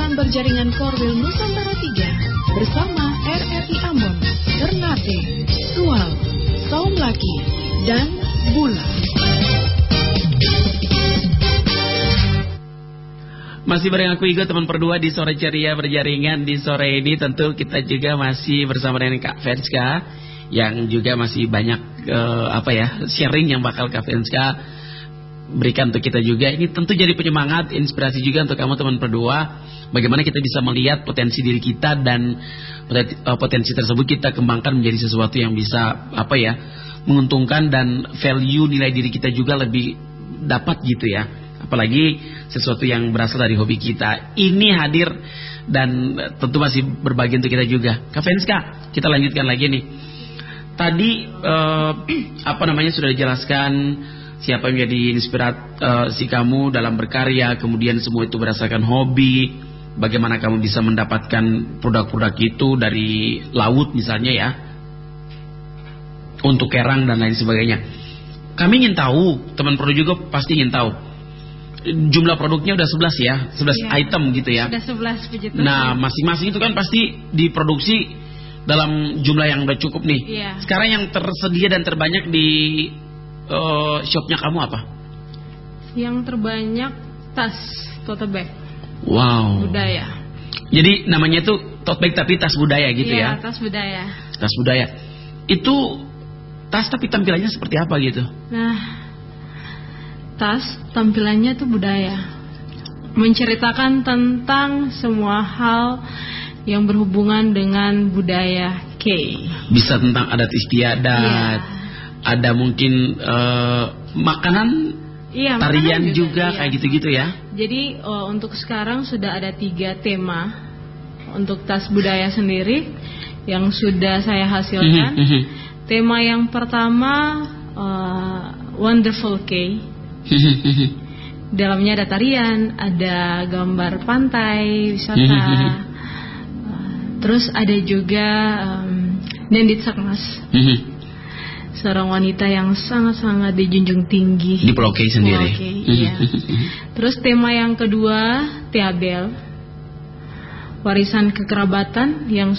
Pelayanan Berjaringan Korwil Nusantara 3 bersama RRI Ambon, Ternate, Tual, Saum Laki, dan Bula. Masih bareng aku Igo, teman perdua di sore ceria berjaringan. Di sore ini tentu kita juga masih bersama dengan Kak Fenska, yang juga masih banyak sharing yang bakal Kak Fenska berikan untuk kita juga. Ini tentu jadi penyemangat, inspirasi juga untuk kamu teman berdua. Bagaimana kita bisa melihat potensi diri kita, dan potensi tersebut kita kembangkan menjadi sesuatu yang bisa menguntungkan, dan value nilai diri kita juga lebih dapat gitu ya. Apalagi sesuatu yang berasal dari hobi kita. Ini hadir dan tentu masih berbagi untuk kita juga. Kak Fenska, kita lanjutkan lagi nih. Tadi sudah dijelaskan siapa yang menjadi inspirasi kamu dalam berkarya, kemudian semua itu berdasarkan hobi, bagaimana kamu bisa mendapatkan produk-produk itu dari laut misalnya ya, untuk kerang dan lain sebagainya. Kami ingin tahu, teman produk juga pasti ingin tahu, jumlah produknya udah 11 ya, 11 item gitu ya. Sudah 11 begitu. Nah, masing-masing itu kan pasti diproduksi dalam jumlah yang udah cukup nih. Sekarang yang tersedia dan terbanyak di shopnya kamu apa? Yang terbanyak tas tote bag. Wow. Budaya. Jadi namanya itu tote bag tapi tas budaya gitu ya? Iya, tas budaya. Tas budaya. Itu tas tapi tampilannya seperti apa gitu? Nah, tas tampilannya tuh budaya, menceritakan tentang semua hal yang berhubungan dengan budaya K. Bisa tentang adat istiadat. Ada mungkin makanan, tarian makanan juga kayak gitu-gitu ya. Jadi untuk sekarang sudah ada 3 tema untuk tas budaya sendiri yang sudah saya hasilkan. Tema yang pertama Wonderful K. Dalamnya ada tarian, ada gambar pantai, wisata. Terus ada juga Nendit Sakmas. Seorang wanita yang sangat-sangat dijunjung tinggi di Pulau K sendiri. Iya. Terus tema yang kedua Tiabel, warisan kekerabatan yang